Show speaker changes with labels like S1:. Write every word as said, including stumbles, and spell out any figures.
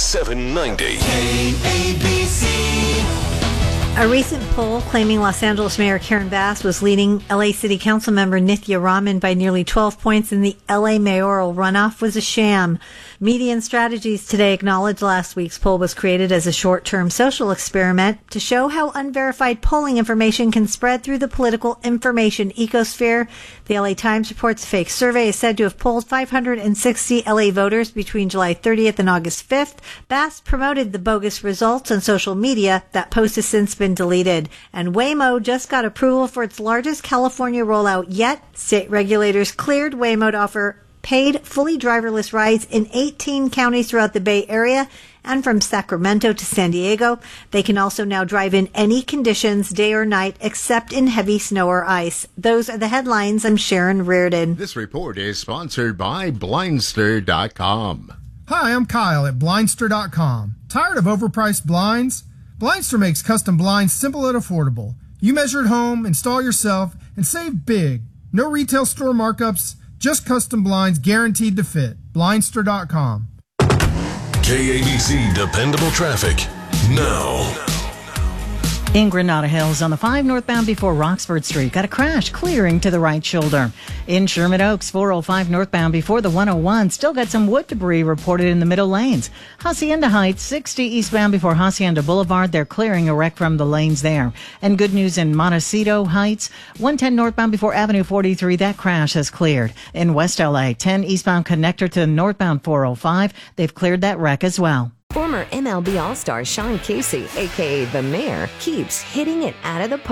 S1: seven ninety.
S2: K A B C.
S3: A recent poll claiming Los Angeles Mayor Karen Bass was leading L A City Council member Nithya Raman by nearly twelve points in the L A mayoral runoff was a sham. Median Strategies today acknowledged last week's poll was created as a short-term social experiment to show how unverified polling information can spread through the political information ecosphere. The L A Times reports a fake survey is said to have polled five hundred sixty L A voters between July thirtieth and August fifth. Bass promoted the bogus results on social media. That post has since been deleted. And Waymo just got approval for its largest California rollout yet. State regulators cleared Waymo to offer paid, fully driverless rides in eighteen counties throughout the Bay Area and from Sacramento to San Diego. They can also now drive in any conditions, day or night, except in heavy snow or ice. Those are the headlines. I'm Sharon Reardon.
S4: This report is sponsored by Blindster dot com.
S5: Hi, I'm Kyle at Blindster dot com. Tired of overpriced blinds? Blindster makes custom blinds simple and affordable. You measure at home, install yourself, and save big. No retail store markups, just custom blinds guaranteed to fit. Blindster dot com.
S1: K A B C Dependable Traffic now.
S6: In Granada Hills on the five northbound before Roxford Street. Got a crash clearing to the right shoulder. In Sherman Oaks, four oh five northbound before the one oh one. Still got some wood debris reported in the middle lanes. Hacienda Heights, sixty eastbound before Hacienda Boulevard. They're clearing a wreck from the lanes there. And good news in Montecito Heights, one ten northbound before Avenue forty-three. That crash has cleared. In West L A, ten eastbound connector to the northbound four oh five. They've cleared that wreck as well.
S7: Former M L B All-Star Sean Casey, a k a. The Mayor, keeps hitting it out of the park.